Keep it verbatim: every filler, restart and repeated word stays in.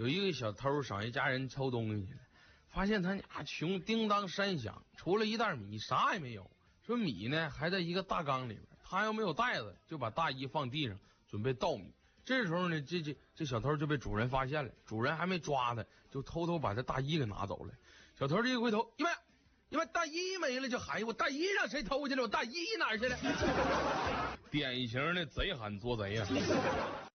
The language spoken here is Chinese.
有一个小偷上一家人偷东西去了，发现他家穷叮当山响，除了一袋米啥也没有。说米呢还在一个大缸里边，他又没有袋子，就把大衣放地上准备倒米。这时候呢，这这这小偷就被主人发现了，主人还没抓他，就偷偷把这大衣给拿走了。小偷这一回头，一问，一问大衣没了，就喊我大衣让谁偷去了？我大衣哪儿去了？典型的贼喊捉贼呀、啊！